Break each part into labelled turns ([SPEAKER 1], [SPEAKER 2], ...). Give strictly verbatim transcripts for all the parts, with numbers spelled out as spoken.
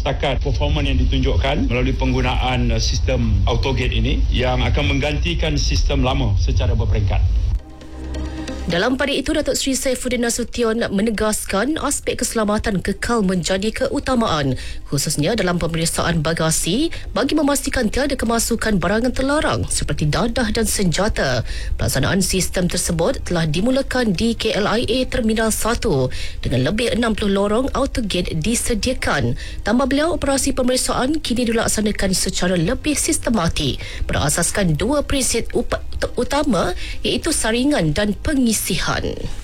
[SPEAKER 1] setakat performa yang ditunjukkan melalui penggunaan uh, sistem autogate ini yang akan menggantikan sistem lama secara berperingkat.
[SPEAKER 2] Dalam pada itu, Datuk Seri Saifuddin Nasution menegaskan aspek keselamatan kekal menjadi keutamaan, khususnya dalam pemeriksaan bagasi bagi memastikan tiada kemasukan barangan terlarang seperti dadah dan senjata. Pelaksanaan sistem tersebut telah dimulakan di K L I A Terminal satu dengan lebih enam puluh lorong autogate disediakan. Tambah beliau, operasi pemeriksaan kini dilaksanakan secara lebih sistematik berasaskan dua prinsip utama iaitu saringan dan pengisihan.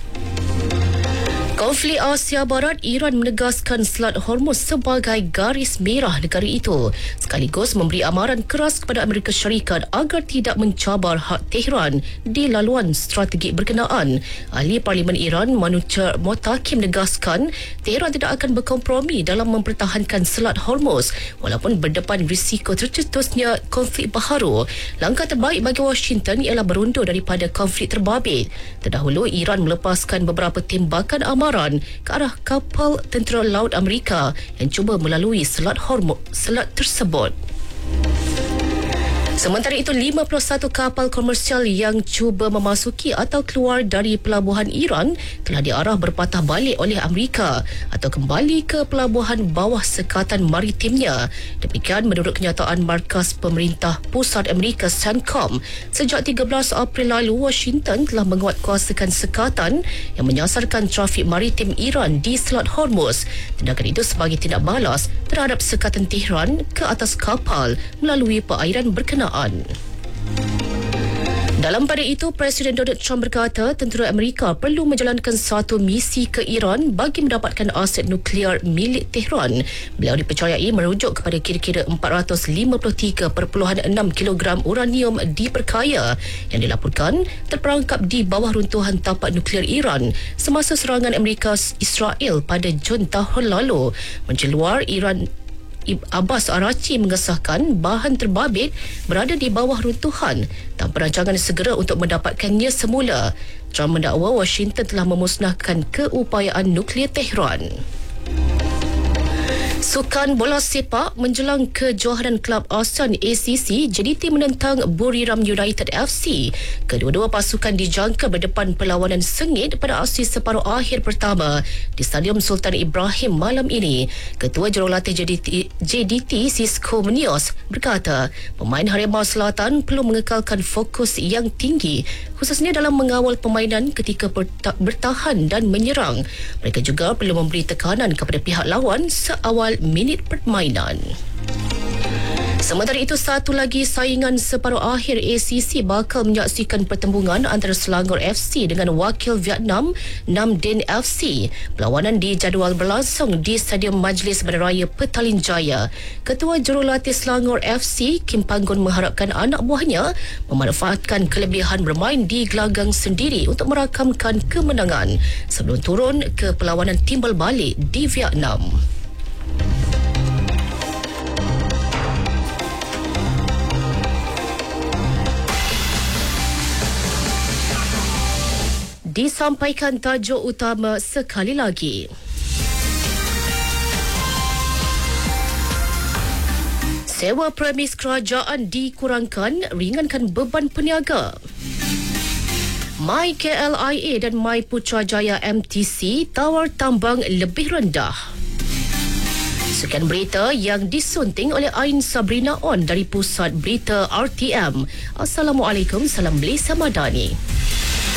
[SPEAKER 2] Konflik Asia Barat, Iran menegaskan Selat Hormuz sebagai garis merah negara itu, sekaligus memberi amaran keras kepada Amerika Syarikat agar tidak mencabar hak Tehran di laluan strategik berkenaan. Ahli Parlimen Iran Manucher Mottaki menegaskan Tehran tidak akan berkompromi dalam mempertahankan Selat Hormuz walaupun berdepan risiko tercetusnya konflik baharu. Langkah terbaik bagi Washington ialah berundur daripada konflik terbabit. Terdahulu, Iran melepaskan beberapa tembakan amaran ke arah kapal tentera laut Amerika yang cuba melalui Selat Hormuz selat tersebut. Sementara itu, lima puluh satu kapal komersial yang cuba memasuki atau keluar dari pelabuhan Iran telah diarah berpatah balik oleh Amerika atau kembali ke pelabuhan bawah sekatan maritimnya. Demikian menurut kenyataan Markas Pemerintah Pusat Amerika CENTCOM. Sejak tiga belas April lalu, Washington telah menguatkuasakan sekatan yang menyasarkan trafik maritim Iran di Selat Hormuz. Tindakan itu sebagai tindak balas terhadap sekatan Tehran ke atas kapal melalui perairan berkenaan. Dalam pada itu, Presiden Donald Trump berkata tentera Amerika perlu menjalankan satu misi ke Iran bagi mendapatkan aset nuklear milik Tehran. Beliau dipercayai merujuk kepada kira-kira empat ratus lima puluh tiga perpuluhan enam kilogram uranium diperkaya yang dilaporkan terperangkap di bawah runtuhan tapak nuklear Iran semasa serangan Amerika Israel pada Jun tahun lalu. Menteri Luar Iran Abbas Araghchi mengesahkan bahan terbabit berada di bawah runtuhan tanpa rancangan segera untuk mendapatkannya semula. Trump mendakwa Washington telah memusnahkan keupayaan nuklear Tehran. Sukan bola sepak menjelang kejohanan Kelab ASEAN A C C, J D T menentang Buriram United F C. Kedua-dua pasukan dijangka berdepan perlawanan sengit pada aksi separuh akhir pertama di Stadium Sultan Ibrahim malam ini. Ketua Jurulatih J D T, J D T Cisco Munoz berkata pemain Harimau Selatan perlu mengekalkan fokus yang tinggi, khususnya dalam mengawal permainan ketika bertahan dan menyerang. Mereka juga perlu memberi tekanan kepada pihak lawan seawal minit permainan. Sementara itu, satu lagi saingan separuh akhir A C C bakal menyaksikan pertembungan antara Selangor F C dengan wakil Vietnam Nam Dinh F C. Perlawanan dijadual berlangsung di Stadium Majlis Bandaraya Petaling Jaya. Ketua Jurulatih Selangor F C Kim Panggun mengharapkan anak buahnya memanfaatkan kelebihan bermain di gelanggang sendiri untuk merakamkan kemenangan sebelum turun ke perlawanan timbal balik di Vietnam. Disampaikan tajuk utama sekali lagi. Sewa premis kerajaan dikurangkan, ringankan beban peniaga. My K L I A dan My Putrajaya M T C tawar tambang lebih rendah. Sekian berita yang disunting oleh Ain Sabrina On dari Pusat Berita R T M. Assalamualaikum, salam Malaysia Madani.